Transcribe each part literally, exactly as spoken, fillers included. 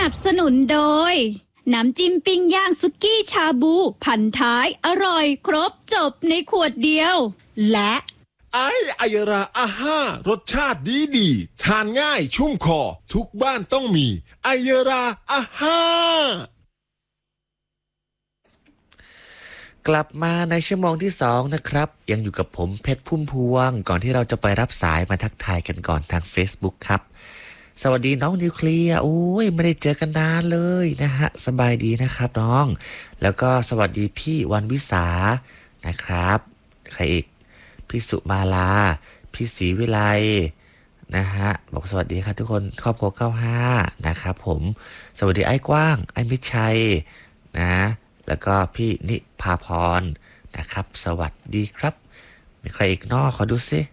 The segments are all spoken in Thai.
นับสนุนโดยน้ำจิ้มปิ้งย่างสุกี้ชาบูพันท้ายอร่อยครบจบในขวดเดียวและไอไอยราอาห้ารสชาติดีดีทานง่ายชุ่มคอทุกบ้านต้องมีไอยราอาห้ากลับมาในชั่วโมงที่สองนะครับยังอยู่กับผมเพชรพุ่มพวงก่อนที่เราจะไปรับสายมาทักทายกันก่อนทาง Facebook ครับสวัสดีน้องนิวเคลียร์โอ้ยไม่ได้เจอกันนานเลยนะฮะสบายดีนะครับน้องแล้วก็สวัสดีพี่วันวิสานะครับใครอีกพี่สุมาลาพี่ศรีวิไลนะฮะบอกสวัสดีครับทุกคนครอบครัวเก้าสิบห้านะครับผมสวัสดีไอ้กว้างไอ้มิตรชัยนะแล้วก็พี่นิพาพรนะครับสวัสดีครับมีใครอีกนอกขอดูสิ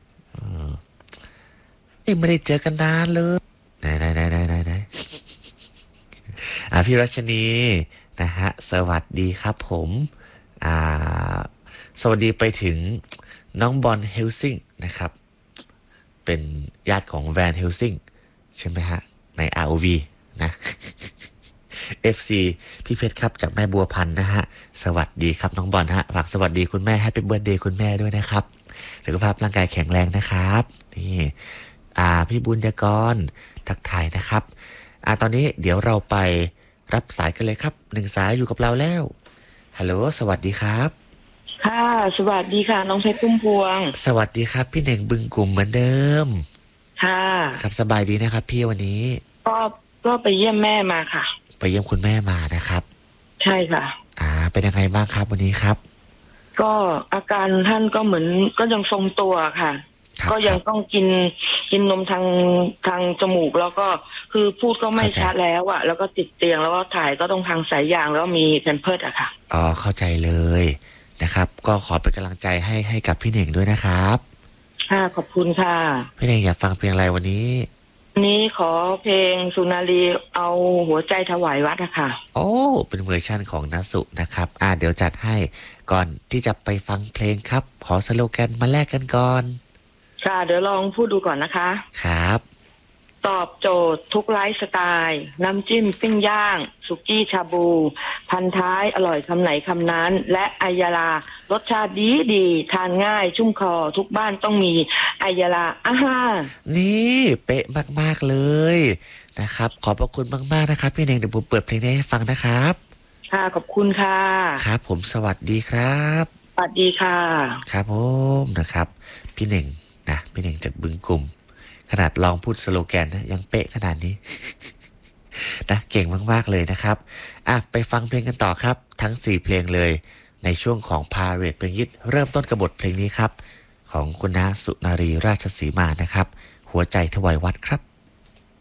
ไม่ได้เจอกันนานเลยไหนไหนไหนไหนไหนไหนอ่าพี่รัชนีนะฮะสวัสดีครับผมอ่าสวัสดีไปถึงน้องบอลเฮลซิงนะครับเป็นญาติของแวนเฮลซิงใช่ไหมฮะใน อาร์ โอ วี นะ เอฟ ซี พี่เพชรครับจากแม่บัวพันธ์นะฮะสวัสดีครับน้องบอลฮะฝากสวัสดีคุณแม่แฮปปี้เบิร์ธเดย์คุณแม่ด้วยนะครับสุขภาพร่างกายแข็งแรงนะครับนี่อ่าพี่บุญยกรทักทายนะครับอ่าตอนนี้เดี๋ยวเราไปรับสายกันเลยครับหนึ่งสายอยู่กับเราแล้วฮัลโหลสวัสดีครับค่ะสวัสดีค่ะน้องเพชรพุ่มพวงสวัสดีครับพี่เน่งบึงกลุ่มเหมือนเดิมค่ะครับสบายดีนะครับพี่วันนี้ก็ก็ไปเยี่ยมแม่มาค่ะไปเยี่ยมคุณแม่มานะครับใช่ค่ะอ่าเป็นยังไงบ้างครับวันนี้ครับก็อาการท่านก็เหมือนก็ยังทรงตัวค่ะก็ยังต้องกินกินนมทางทางจมูกแล้วก็คือพูดก็ไม่ชัดแล้วอะแล้วก็ติดเตียงแล้วก็ถ่ายก็ต้องทางสายยางแล้วมีแพมเพิร์สอะค่ะอ๋อเข้าใจเลยนะครับก็ขอเป็นกำลังใจให้ให้กับพี่เน่งด้วยนะครับค่ะขอบคุณค่ะพี่เน่งอยากฟังเพลงอะไรวันนี้วันนี้ขอเพลงสุนารีเอาหัวใจถวายวัดอะค่ะโอ้เป็นเวอร์ชั่นของณสุนะครับอ่าเดี๋ยวจัดให้ก่อนที่จะไปฟังเพลงครับขอสโลแกนมาแลกกันก่อนค่ะเดี๋ยวลองพูดดูก่อนนะคะครับตอบโจทย์ทุกไลฟ์สไตล์น้ำจิ้มปิ้งย่างสุกี้ชาบูพันท้ายอร่อยคำไหนคำนั้นและไอยาลารสชาติดีดีทานง่ายชุ่มคอทุกบ้านต้องมีไอยาลาอาฮานี่เป๊ะมากๆเลยนะครับขอบพระคุณมากๆนะครับพี่เน่งเดี๋ยวผมเปิดเพลงนี้ให้ฟังนะครับค่ะขอบคุณค่ะครับผมสวัสดีครับสวัสดีค่ะครับผมนะครับพี่เน่งนะพี่เน่งจากบึงกลุ่มขนาดลองพูดสโลแกนนะยังเป๊ะขนาดนี้ นะเก่งมากๆเลยนะครับอ่ะไปฟังเพลงกันต่อครับทั้งสี่เพลงเลยในช่วงของพาเรดเพลงฮิตเริ่มต้นกับบทเพลงนี้ครับของคุณน้าสุนารีราชสีมานะครับหัวใจถวายวัดครับ